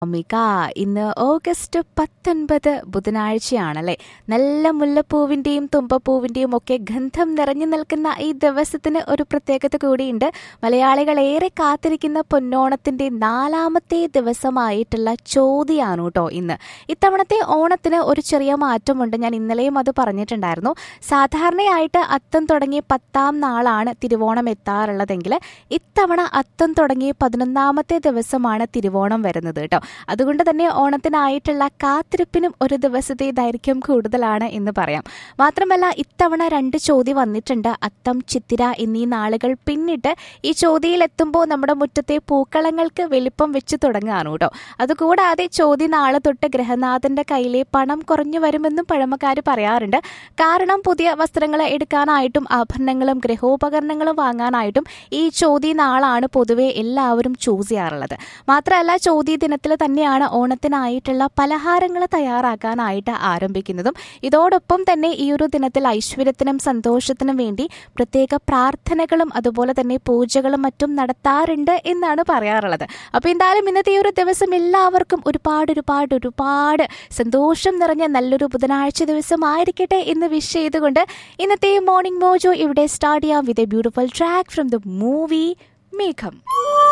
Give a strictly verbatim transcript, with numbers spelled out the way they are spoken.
മിക ഇന്ന് ഓഗസ്റ്റ് പത്തൊൻപത് ബുധനാഴ്ചയാണല്ലേ. നല്ല മുല്ലപ്പൂവിന്റെയും തുമ്പപ്പൂവിന്റെയും ഒക്കെ ഗന്ധം നിറഞ്ഞു നിൽക്കുന്ന ഈ ദിവസത്തിന് ഒരു പ്രത്യേകത കൂടിയുണ്ട്. മലയാളികൾ ഏറെ കാത്തിരിക്കുന്ന പൊന്നോണത്തിന്റെ നാലാമത്തെ ദിവസമായിട്ടുള്ള ചോതിയാണ് കേട്ടോ ഇന്ന്. ഇത്തവണത്തെ ഓണത്തിന് ഒരു ചെറിയ മാറ്റമുണ്ട്. ഞാൻ ഇന്നലെയും അത് പറഞ്ഞിട്ടുണ്ടായിരുന്നു. സാധാരണയായിട്ട് അത്തം തുടങ്ങി പത്താം നാളാണ് തിരുവോണം എത്താറുള്ളതെങ്കിൽ ഇത്തവണ അത്തം തുടങ്ങി പതിനൊന്നാമത്തെ ദിവസമാണ് തിരുവോണം വരുന്നത് കേട്ടോ. അതുകൊണ്ട് തന്നെ ഓണത്തിനായിട്ടുള്ള കാത്തിരിപ്പിനും ഒരു ദിവസത്തെ ദൈർഘ്യം കൂടുതലാണ് എന്ന് പറയാം. മാത്രമല്ല ഇത്തവണ രണ്ട് ചോതി വന്നിട്ടുണ്ട്. അത്തം, ചിത്തിര എന്നീ നാളുകൾ പിന്നിട്ട് ഈ ചോതിയിൽ എത്തുമ്പോൾ നമ്മുടെ മുറ്റത്തെ പൂക്കളങ്ങൾക്ക് വലിപ്പം വെച്ച് തുടങ്ങുകയാണ് കേട്ടോ. അതുകൂടാതെ ചോതി നാളെ തൊട്ട് ഗ്രഹനാഥന്റെ കയ്യിലെ പണം കുറഞ്ഞു വരുമെന്നും പഴമക്കാർ പറയാറുണ്ട്. കാരണം പുതിയ വസ്ത്രങ്ങൾ എടുക്കാനായിട്ടും ആഭരണങ്ങളും ഗൃഹോപകരണങ്ങളും വാങ്ങാനായിട്ടും ഈ ചോതി നാളാണ് പൊതുവെ എല്ലാവരും ചൂസ് ചെയ്യാറുള്ളത്. മാത്രമല്ല ചോതി ദിനത്തിൽ തന്നെയാണ് ഓണത്തിനായിട്ടുള്ള പലഹാരങ്ങൾ തയ്യാറാക്കാനായിട്ട് ആരംഭിക്കുന്നതും. ഇതോടൊപ്പം തന്നെ ഈ ഒരു ദിനത്തിൽ ഐശ്വര്യത്തിനും സന്തോഷത്തിനും വേണ്ടി പ്രത്യേക പ്രാർത്ഥനകളും അതുപോലെ തന്നെ പൂജകളും മറ്റും നടത്താറുണ്ട് എന്നാണ് പറയാറുള്ളത്. അപ്പൊ എന്തായാലും ഇന്നത്തെ ഈ ഒരു ദിവസം എല്ലാവർക്കും ഒരുപാട് ഒരുപാട് ഒരുപാട് സന്തോഷം നിറഞ്ഞ നല്ലൊരു ബുധനാഴ്ച ദിവസമായിരിക്കട്ടെ എന്ന് വിഷ് ചെയ്തുകൊണ്ട് ഇന്നത്തെ മോർണിംഗ് മോജോ ഇവിടെ സ്റ്റാർട്ട് ചെയ്യാം with a beautiful track from the movie മേഘം.